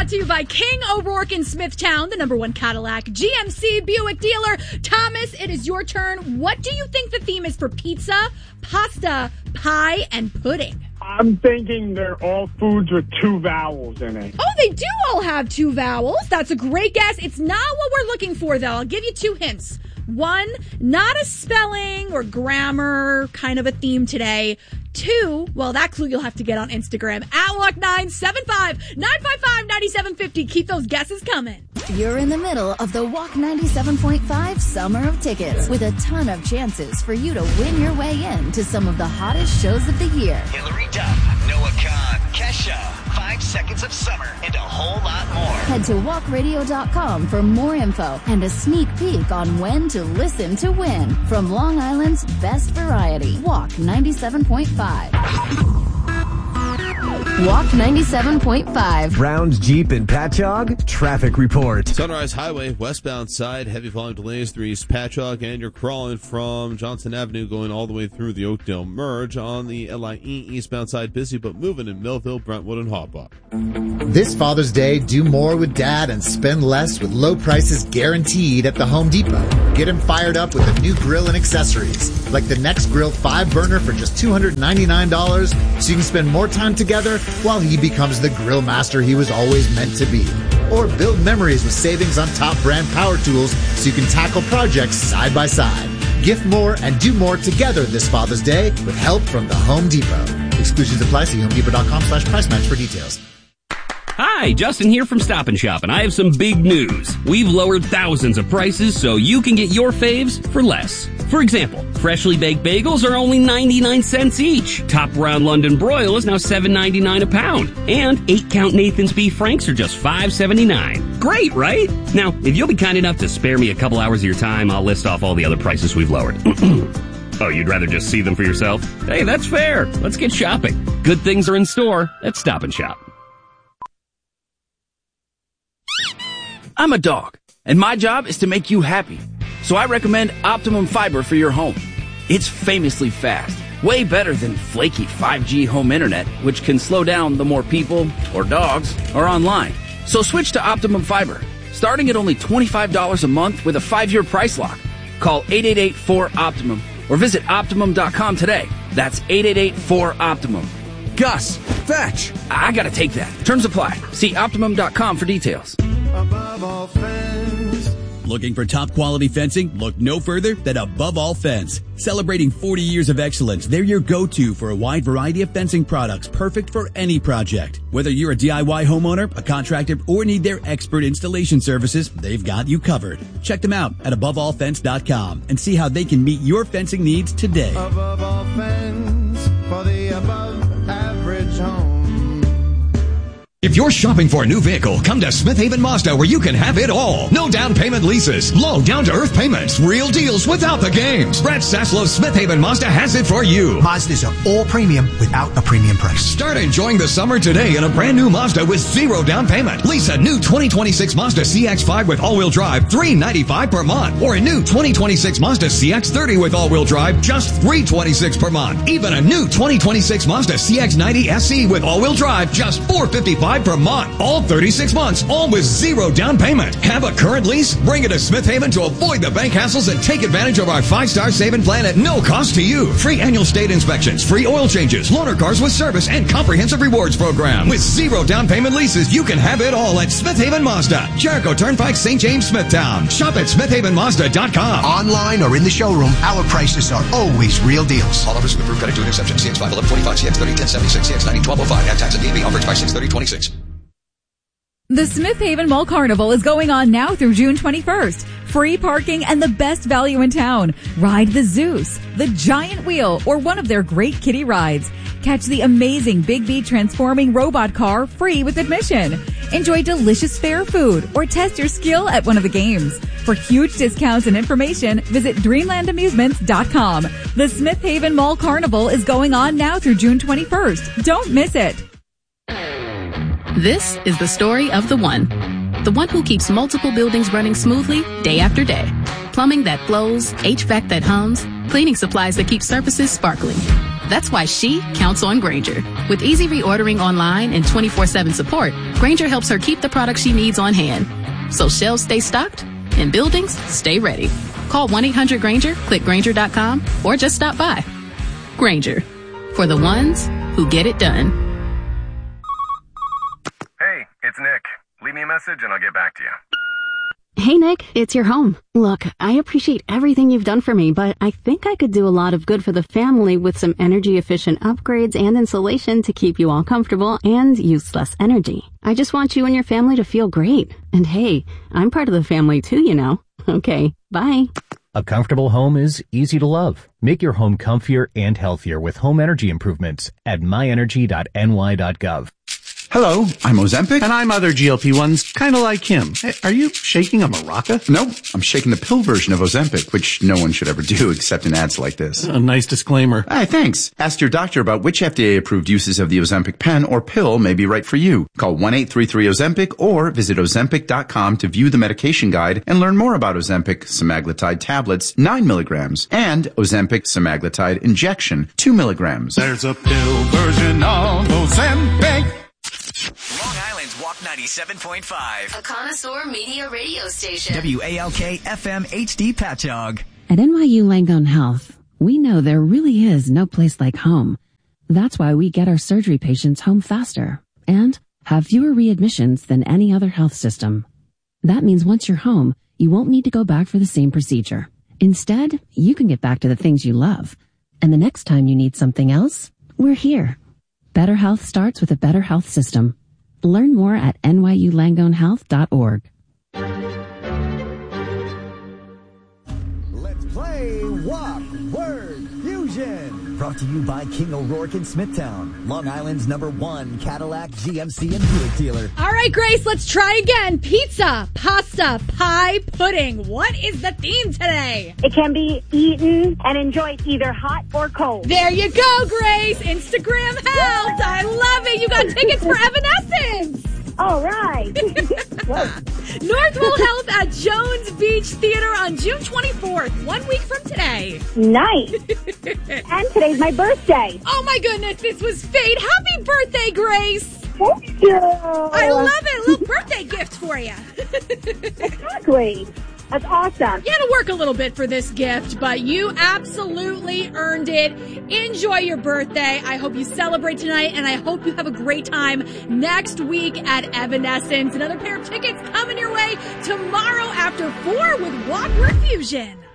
brought to you by King O'Rourke in Smithtown, the #1 Cadillac GMC Buick dealer. Thomas, it is your turn. What do you think the theme is for pizza, pasta, pie, and pudding? I'm thinking they're all foods with 2 vowels in it. Oh, they do all have 2 vowels. That's a great guess. It's not what we're looking for, though. I'll give you 2 hints. 1, not a spelling or grammar kind of a theme today. 2, well, that clue you'll have to get on Instagram at Walk975-955-9750. Keep those guesses coming. You're in the middle of the Walk 97.5 Summer of Tickets with a ton of chances for you to win your way in to some of the hottest shows of the year. Hillary Duff, Noah Khan, Kesha, 5 Seconds of Summer, and a whole lot more. Head to walkradio.com for more info and a sneak peek on when to listen to win from Long Island's best variety. Walk 97.5. Walk 97.5. Browns Jeep in Patchogue. Traffic report. Sunrise Highway, westbound side, heavy volume delays through East Patchogue, and you're crawling from Johnson Avenue going all the way through the Oakdale Merge. On the LIE eastbound side, busy but moving in Millville, Brentwood, and Hawbuck. This Father's Day, do more with Dad and spend less with low prices guaranteed at the Home Depot. Get him fired up with a new grill and accessories, like the Next Grill 5-burner for just $299, so you can spend more time together while he becomes the grill master he was always meant to be. Or build memories with savings on top brand power tools so you can tackle projects side by side. Gift more and do more together this Father's Day with help from the Home Depot. Exclusions apply. See HomeDepot.com/price match for details. Hi, Justin here from Stop & Shop, and I have some big news. We've lowered thousands of prices so you can get your faves for less. For example, freshly baked bagels are only 99 cents each. Top Round London Broil is now $7.99 a pound. And 8-count Nathan's Beef Franks are just $5.79. Great, right? Now, if you'll be kind enough to spare me a couple hours of your time, I'll list off all the other prices we've lowered. Oh, you'd rather just see them for yourself? Hey, that's fair. Let's get shopping. Good things are in store at Stop & Shop. I'm a dog, and my job is to make you happy. So I recommend Optimum Fiber for your home. It's famously fast, way better than flaky 5G home internet, which can slow down the more people, or dogs, are online. So switch to Optimum Fiber, starting at only $25 a month with a 5-year price lock. Call 888-4-OPTIMUM or visit Optimum.com today. That's 888-4-OPTIMUM. Gus, fetch! I gotta take that. Terms apply. See Optimum.com for details. Above all fence. Looking for top quality fencing? Look no further than Above All Fence. Celebrating 40 years of excellence, they're your go-to for a wide variety of fencing products perfect for any project. Whether you're a DIY homeowner, a contractor, or need their expert installation services, they've got you covered. Check them out at AboveAllFence.com and see how they can meet your fencing needs today. Above All Fence for the above average home. If you're shopping for a new vehicle, come to Smith Haven Mazda where you can have it all. No down payment leases, low down-to-earth payments, real deals without the games. Brad Saslow's Smith Haven Mazda has it for you. Mazdas are all premium without a premium price. Start enjoying the summer today in a brand new Mazda with 0 down payment. Lease a new 2026 Mazda CX-5 with all-wheel drive, $395 per month. Or a new 2026 Mazda CX-30 with all-wheel drive, just $326 per month. Even a new 2026 Mazda CX-90 SE with all-wheel drive, just $455 per month. All 36 months, all with 0 down payment. Have a current lease? Bring it to Smith Haven to avoid the bank hassles and take advantage of our 5-star saving plan at no cost to you. Free annual state inspections, free oil changes, loaner cars with service, and comprehensive rewards program. With 0 down payment leases, you can have it all at Smith Haven Mazda, Jericho Turnpike, St. James, Smithtown. Shop at SmithHavenMazda.com. Online or in the showroom, our prices are always real deals. All offers with approved credit to an exception. CX-5 1145, CX-30 1076, CX-90 1205. Add tax and DMV offers by 6/30/26. The Smith Haven Mall Carnival is going on now through June 21st. Free parking and the best value in town. Ride the Zeus, the Giant Wheel, or one of their great kiddie rides. Catch the amazing Big B transforming robot car free with admission. Enjoy delicious fair food or test your skill at one of the games. For huge discounts and information, visit DreamlandAmusements.com. The Smith Haven Mall Carnival is going on now through June 21st. Don't miss it. This is the story of the one who keeps multiple buildings running smoothly day after day. Plumbing that flows, HVAC that hums, cleaning supplies that keep surfaces sparkling. That's why she counts on Grainger. With easy reordering online and 24/7 support, Grainger helps her keep the products she needs on hand. So shelves stay stocked and buildings stay ready. Call 1-800-GRAINGER, click Grainger.com, or just stop by. Grainger, for the ones who get it done. Hey, it's Nick. Leave me a message and I'll get back to you. Hey, Nick, it's your home. Look, I appreciate everything you've done for me, but I think I could do a lot of good for the family with some energy-efficient upgrades and insulation to keep you all comfortable and use less energy. I just want you and your family to feel great. And hey, I'm part of the family too, you know. Okay, bye. A comfortable home is easy to love. Make your home comfier and healthier with home energy improvements at myenergy.ny.gov. Hello, I'm Ozempic. And I'm other GLP-1s, kind of like him. Hey, are you shaking a maraca? No, I'm shaking the pill version of Ozempic, which no one should ever do except in ads like this. A nice disclaimer. Hey, thanks. Ask your doctor about which FDA-approved uses of the Ozempic pen or pill may be right for you. Call 1-833-OZEMPIC or visit Ozempic.com to view the medication guide and learn more about Ozempic semaglutide tablets, 9 milligrams, and Ozempic semaglutide injection, 2 milligrams. There's a pill version of Ozempic. Long Island's Walk 97.5. A connoisseur media radio station. WALK FM HD Patchogue. At NYU Langone Health, we know there really is no place like home. That's why we get our surgery patients home faster and have fewer readmissions than any other health system. That means once you're home, you won't need to go back for the same procedure. Instead, you can get back to the things you love. And the next time you need something else, we're here. Better health starts with a better health system. Learn more at nyulangonehealth.org. Let's play Walk Word Fusion. Brought to you by King O'Rourke in Smithtown, Long Island's #1 Cadillac, GMC, and Buick dealer. All right, Grace, let's try again. Pizza, pasta, pie, pudding. What is the theme today? It can be eaten and enjoyed either hot or cold. There you go, Grace. Instagram helped. I love it. You got tickets for Evanescence. All right. Northwell Health at Jones Beach Theater on June 24th, 1 week from today. Nice. And today's my birthday. Oh, my goodness. This was fate. Happy birthday, Grace. Thank you. I love it. A little birthday gift for you. Exactly. That's awesome. You had to work a little bit for this gift, but you absolutely earned it. Enjoy your birthday. I hope you celebrate tonight, and I hope you have a great time next week at Evanescence. Another pair of tickets coming your way tomorrow after 4 with Walk Word Fusion.